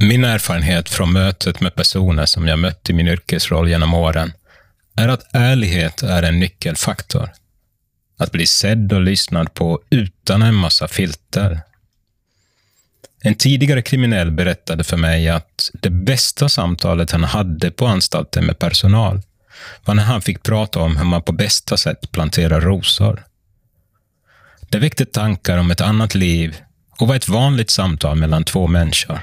Min erfarenhet från mötet med personer som jag mött i min yrkesroll genom åren är att ärlighet är en nyckelfaktor. Att bli sedd och lyssnad på utan en massa filter. En tidigare kriminell berättade för mig att det bästa samtalet han hade på anstalten med personal var när han fick prata om hur man på bästa sätt planterar rosor. Det väckte tankar om ett annat liv och var ett vanligt samtal mellan två människor.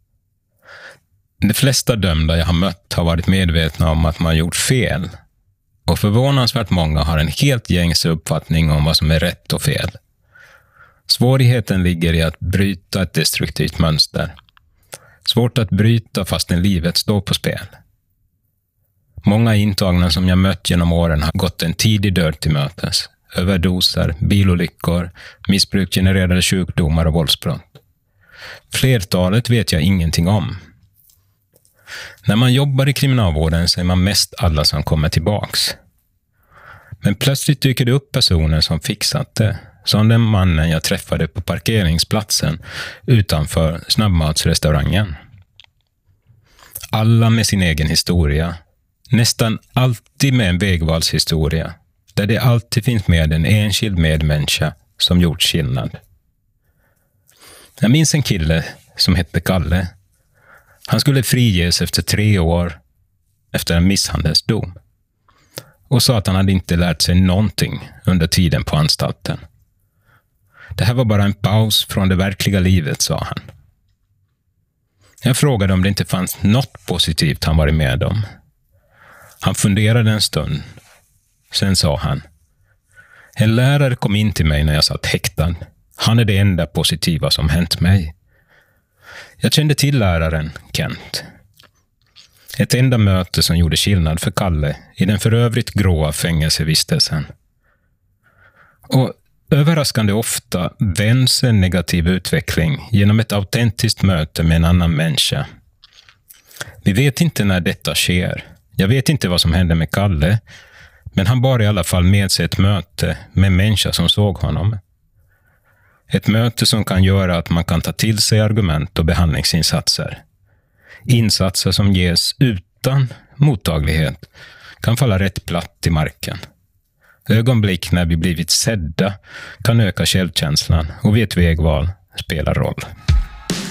De flesta dömda jag har mött har varit medvetna om att man gjort fel, och förvånansvärt många har en helt gängse uppfattning om vad som är rätt och fel. Svårigheten ligger i att bryta ett destruktivt mönster. Svårt att bryta fastän livet står på spel. Många intagna som jag mött genom åren har gått en tidig död till mötes. Överdoser, bilolyckor, missbrukgenererade sjukdomar och våldsbrott. Flertalet vet jag ingenting om. När man jobbar i kriminalvården så är man mest alla som kommer tillbaks. Men plötsligt dyker det upp personer som fixat det. Som den mannen jag träffade på parkeringsplatsen utanför snabbmatsrestaurangen. Alla med sin egen historia. Nästan alltid med en vägvalshistoria. Där det alltid finns med en enskild medmänniska som gjort skillnad. Jag minns en kille som hette Kalle. Han skulle friges efter 3 år efter en misshandelsdom. Och sa att han hade inte lärt sig någonting under tiden på anstalten. Det här var bara en paus från det verkliga livet, sa han. Jag frågade om det inte fanns något positivt han varit med om. Han funderade en stund. Sen sa han: en lärare kom in till mig när jag satt häktad. Han är det enda positiva som hänt mig. Jag kände till läraren, Kent. Ett enda möte som gjorde skillnad för Kalle i den för övrigt gråa fängelsevistelsen. Och överraskande ofta vänds en negativ utveckling genom ett autentiskt möte med en annan människa. Vi vet inte när detta sker. Jag vet inte vad som hände med Kalle, men han bar i alla fall med sig ett möte med en människa som såg honom. Ett möte som kan göra att man kan ta till sig argument och behandlingsinsatser. Insatser som ges utan mottaglighet kan falla rätt platt i marken. Ögonblick när vi blivit sedda kan öka självkänslan, och vid ett vägval spelar roll.